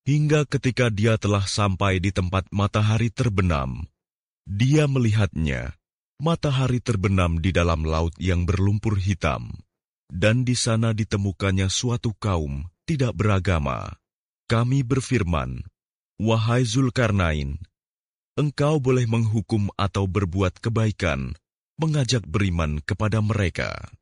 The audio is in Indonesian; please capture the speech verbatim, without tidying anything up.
hingga ketika dia telah sampai di tempat matahari terbenam. Dia melihatnya, matahari terbenam di dalam laut yang berlumpur hitam, dan di sana ditemukannya suatu kaum tidak beragama. Kami berfirman, "Wahai Zulkarnain, engkau boleh menghukum atau berbuat kebaikan, mengajak beriman kepada mereka."